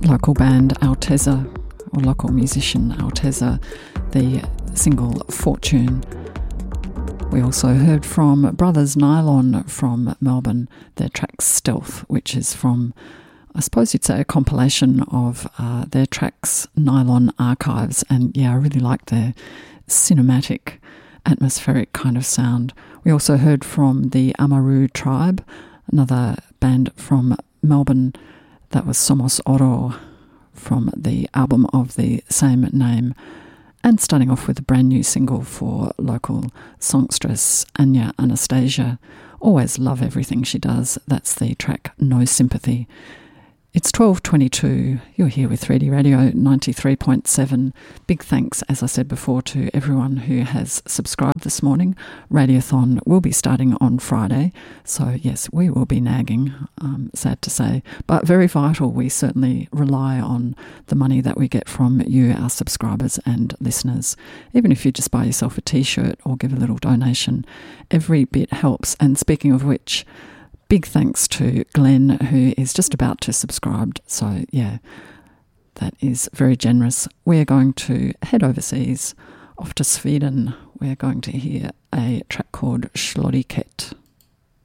local band Altezza, or local musician Altezza, the single Fortune. We also heard from Brothers Nylon from Melbourne, their track Stealth, which is from, I suppose you'd say, a compilation of their tracks, Nylon Archives. And yeah, I really like their cinematic, atmospheric kind of sound. We also heard from the Amaru Tribe, another band from Melbourne. That was Somos Oro from the album of the same name. And starting off with a brand new single for local songstress Anya Anastasia. Always love everything she does. That's the track No Sympathy. It's 12:22. You're here with 3D Radio 93.7. Big thanks, as I said before, to everyone who has subscribed this morning. Radiothon will be starting on Friday. So, yes, we will be nagging, sad to say. But very vital. We certainly rely on the money that we get from you, our subscribers and listeners. Even if you just buy yourself a T-shirt or give a little donation, every bit helps. And speaking of which, big thanks to Glenn, who is just about to subscribe. So, yeah, that is very generous. We're going to head overseas, off to Sweden. We're going to hear a track called Sloriket.